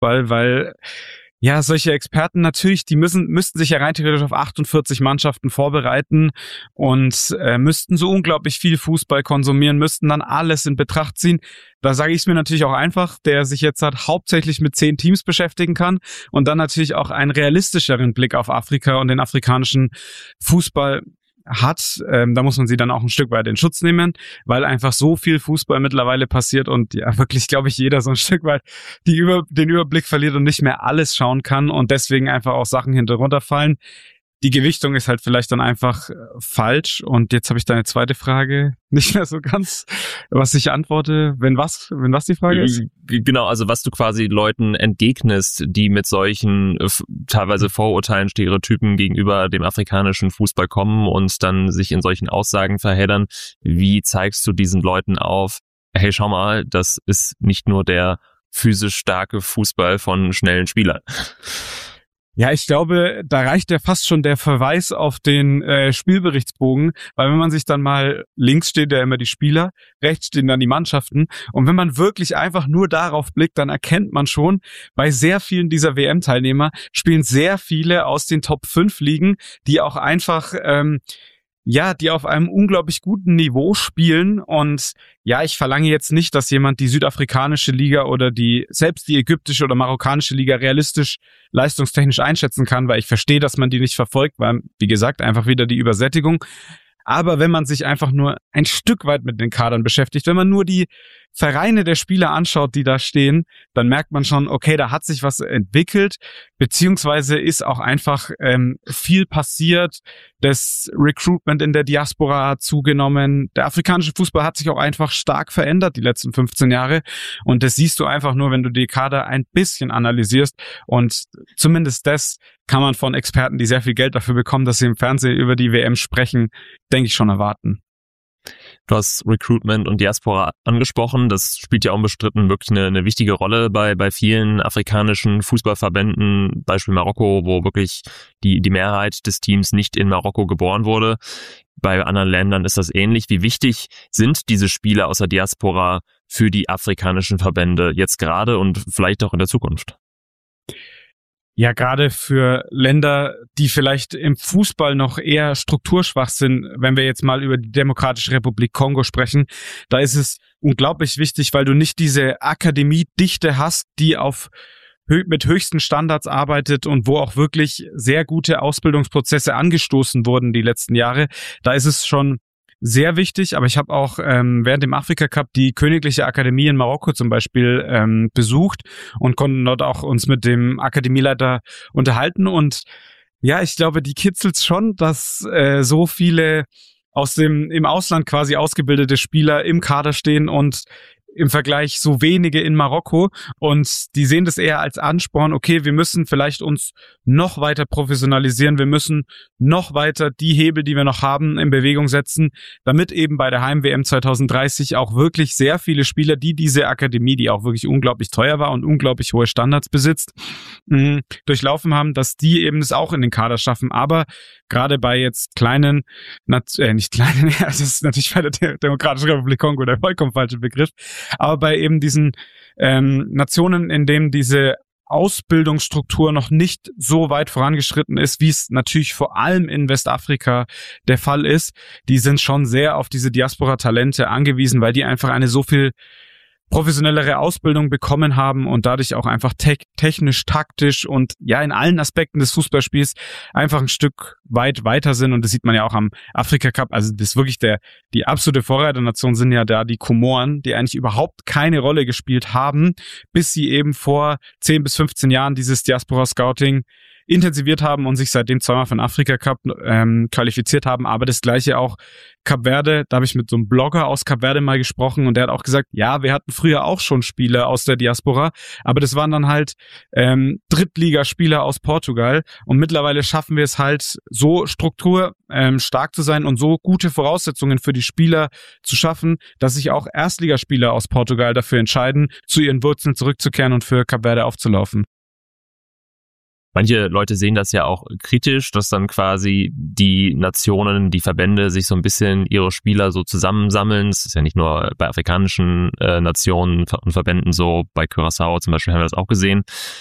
Fußball, weil ja, solche Experten natürlich, die müssten sich ja rein theoretisch auf 48 Mannschaften vorbereiten und müssten so unglaublich viel Fußball konsumieren, müssten dann alles in Betracht ziehen. Da sage ich es mir natürlich auch einfach, der sich jetzt halt hauptsächlich mit 10 Teams beschäftigen kann und dann natürlich auch einen realistischeren Blick auf Afrika und den afrikanischen Fußball hat, da muss man sie dann auch ein Stück weit in Schutz nehmen, weil einfach so viel Fußball mittlerweile passiert und ja wirklich, glaube ich, jeder so ein Stück weit den Überblick verliert und nicht mehr alles schauen kann und deswegen einfach auch Sachen hinterunterfallen. Die Gewichtung ist halt vielleicht dann einfach falsch und jetzt habe ich deine zweite Frage nicht mehr so ganz, was ich antworte, wenn was die Frage ist? Genau, also was du quasi Leuten entgegnest, die mit solchen teilweise Vorurteilen, Stereotypen gegenüber dem afrikanischen Fußball kommen und dann sich in solchen Aussagen verheddern, wie zeigst du diesen Leuten auf, hey, schau mal, das ist nicht nur der physisch starke Fußball von schnellen Spielern. Ja, ich glaube, da reicht ja fast schon der Verweis auf den Spielberichtsbogen, weil wenn man sich dann mal, links steht ja immer die Spieler, rechts stehen dann die Mannschaften und wenn man wirklich einfach nur darauf blickt, dann erkennt man schon, bei sehr vielen dieser WM-Teilnehmer spielen sehr viele aus den Top 5 Ligen, die auch einfach die auf einem unglaublich guten Niveau spielen und ja, ich verlange jetzt nicht, dass jemand die südafrikanische Liga oder selbst die ägyptische oder marokkanische Liga realistisch leistungstechnisch einschätzen kann, weil ich verstehe, dass man die nicht verfolgt, weil, wie gesagt, einfach wieder die Übersättigung. Aber wenn man sich einfach nur ein Stück weit mit den Kadern beschäftigt, wenn man nur die Vereine der Spieler anschaut, die da stehen, dann merkt man schon, okay, da hat sich was entwickelt, beziehungsweise ist auch einfach viel passiert. Das Recruitment in der Diaspora hat zugenommen. Der afrikanische Fußball hat sich auch einfach stark verändert die letzten 15 Jahre. Und das siehst du einfach nur, wenn du die Kader ein bisschen analysierst. Und zumindest das kann man von Experten, die sehr viel Geld dafür bekommen, dass sie im Fernsehen über die WM sprechen, denke ich schon erwarten. Du hast Recruitment und Diaspora angesprochen. Das spielt ja unbestritten wirklich eine wichtige Rolle bei vielen afrikanischen Fußballverbänden, Beispiel Marokko, wo wirklich die Mehrheit des Teams nicht in Marokko geboren wurde. Bei anderen Ländern ist das ähnlich. Wie wichtig sind diese Spieler aus der Diaspora für die afrikanischen Verbände jetzt gerade und vielleicht auch in der Zukunft? Ja, gerade für Länder, die vielleicht im Fußball noch eher strukturschwach sind, wenn wir jetzt mal über die Demokratische Republik Kongo sprechen, da ist es unglaublich wichtig, weil du nicht diese Akademiedichte hast, die mit höchsten Standards arbeitet und wo auch wirklich sehr gute Ausbildungsprozesse angestoßen wurden die letzten Jahre. Da ist es schon sehr wichtig, aber ich habe auch während dem Afrika Cup die Königliche Akademie in Marokko zum Beispiel besucht und konnten dort auch uns mit dem Akademieleiter unterhalten und ja, ich glaube, die kitzelt's schon, dass so viele im Ausland quasi ausgebildete Spieler im Kader stehen und im Vergleich so wenige in Marokko und die sehen das eher als Ansporn, okay, wir müssen vielleicht uns noch weiter professionalisieren, wir müssen noch weiter die Hebel, die wir noch haben, in Bewegung setzen, damit eben bei der Heim-WM 2030 auch wirklich sehr viele Spieler, die diese Akademie, die auch wirklich unglaublich teuer war und unglaublich hohe Standards besitzt, durchlaufen haben, dass die eben es auch in den Kader schaffen, aber gerade bei jetzt kleinen, nicht kleinen, das ist natürlich bei der Demokratischen Republik Kongo der vollkommen falsche Begriff, aber bei eben diesen Nationen, in denen diese Ausbildungsstruktur noch nicht so weit vorangeschritten ist, wie es natürlich vor allem in Westafrika der Fall ist, die sind schon sehr auf diese Diaspora-Talente angewiesen, weil die einfach eine so viel professionellere Ausbildung bekommen haben und dadurch auch einfach technisch, taktisch und ja in allen Aspekten des Fußballspiels einfach ein Stück weit weiter sind und das sieht man ja auch am Afrika Cup, also das ist wirklich die absolute Vorreiternation sind ja da die Komoren, die eigentlich überhaupt keine Rolle gespielt haben, bis sie eben vor 10 bis 15 Jahren dieses Diaspora-Scouting intensiviert haben und sich seitdem zweimal für den Afrika Cup qualifiziert haben, aber das gleiche auch Kap Verde, da habe ich mit so einem Blogger aus Kap Verde mal gesprochen und der hat auch gesagt, ja, wir hatten früher auch schon Spieler aus der Diaspora, aber das waren dann halt Drittligaspieler aus Portugal und mittlerweile schaffen wir es halt so stark zu sein und so gute Voraussetzungen für die Spieler zu schaffen, dass sich auch Erstligaspieler aus Portugal dafür entscheiden, zu ihren Wurzeln zurückzukehren und für Kap Verde aufzulaufen. Manche Leute sehen das ja auch kritisch, dass dann quasi die Nationen, die Verbände sich so ein bisschen ihre Spieler so zusammensammeln. Das ist ja nicht nur bei afrikanischen Nationen und Verbänden so, bei Curaçao zum Beispiel haben wir das auch gesehen.